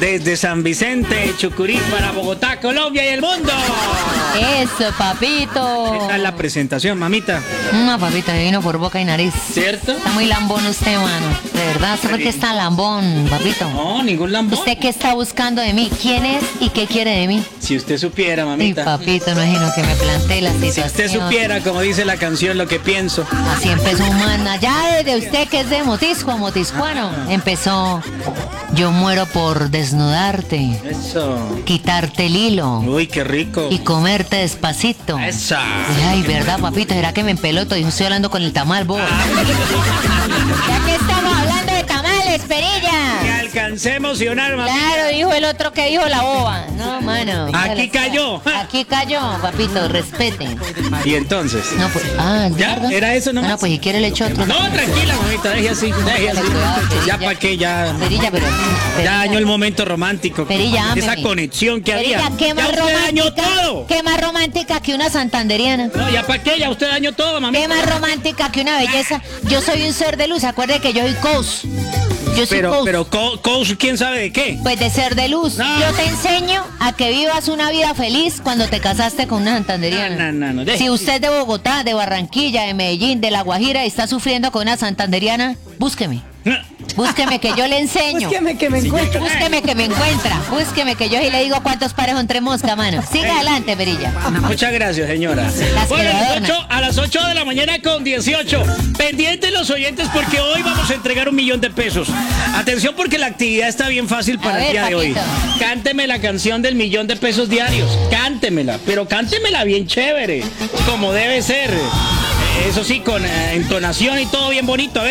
desde San Vicente, Chucurí, para Bogotá, Colombia y el mundo. Eso, papito. ¿Qué tal la presentación, mamita? No, papito, me vino por boca y nariz. ¿Cierto? Está muy lambón usted, mano. De verdad, ¿usted por qué está lambón, papito? No, ningún lambón. ¿Usted qué está buscando de mí? ¿Quién es y qué quiere de mí? Si usted supiera, Sí, mamita. papito, no imagino que me plantee la Si situación. usted supiera, como dice la canción, lo que pienso. Así empezó Humana. Ya desde usted que es de Motisco, motiscuano, empezó. Yo muero por desnudarte, Eso. quitarte el hilo Uy, qué rico. y comerte despacito. Esa. Ay, ¿verdad, papito? ¿Será que me empeloto? Yo estoy hablando con el tamal, bobo. Ya que estamos hablando de tamales, Que perilla. alcancé a emocionar, mamita. Claro, dijo el otro que dijo la boba. No, mano. Aquí cayó. Aquí cayó, papito, respeten. Y entonces. No, pues, ¿Ya? ¿verdad? ¿Era eso nomás? No, pues si quiere le echo otro. No, tranquila, mamita, deje así, deje así. Ya para qué, ya. Perilla, pero. Ya dañó el momento romántico. Perilla, Esa ámeme. conexión que Perilla, había. ¿qué Ya más usted dañó romántica? todo. ¿Qué más romántica que una santanderiana? No, ya para qué, ya usted dañó todo, ¿Qué mamita. más romántica que una belleza? Yo soy un ser de luz, acuerde que yo soy coach. Yo soy coach. Pero, coach, ¿quién sabe de qué? Pues de ser de luz. No. Yo te enseño a que vivas una vida feliz cuando te casaste con una santanderiana. No. Si usted es de Bogotá, de Barranquilla, de Medellín, de La Guajira y está sufriendo con una santanderiana, búsqueme. Búsqueme que yo le enseño. Búsqueme que me encuentre. Búsqueme que me encuentra. Búsqueme que yo sí le digo cuántos pares son tres moscas, mano. Siga adelante, Perilla. Muchas gracias, señora. Las Bueno, que adornan. a las 8 de la mañana con 18. Pendientes los oyentes porque hoy vamos a entregar 1.000.000 de pesos. Atención porque la actividad está bien fácil para A el ver, día de hoy. papito. Cánteme la canción del 1.000.000 de pesos diarios. Cántemela, pero cántemela bien chévere, como debe ser. Eso sí, con entonación y todo bien bonito. A ver.